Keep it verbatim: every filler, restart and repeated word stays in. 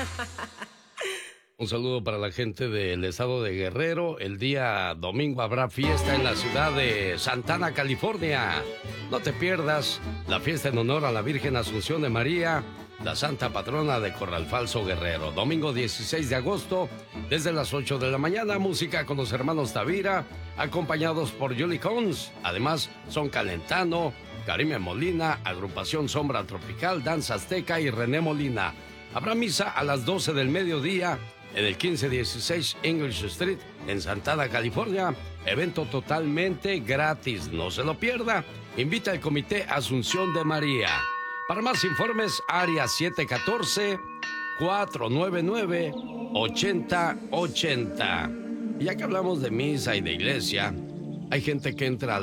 Un saludo para la gente del estado de Guerrero. El día domingo habrá fiesta en la ciudad de Santana, California. No te pierdas la fiesta en honor a la Virgen Asunción de María, la santa patrona de Corral Falso, Guerrero. Domingo dieciséis de agosto, desde las ocho de la mañana, música con los hermanos Tavira, acompañados por Julie Cons. Además, son Calentano, Karime Molina, Agrupación Sombra Tropical, Danza Azteca y René Molina. Habrá misa a las doce del mediodía en el quince dieciséis English Street, en Santana, California. Evento totalmente gratis, no se lo pierda. Invita al Comité Asunción de María. Para más informes, área siete uno cuatro, cuatro nueve nueve, ocho cero ocho cero. Y ya que hablamos de misa y de iglesia, hay gente que entra a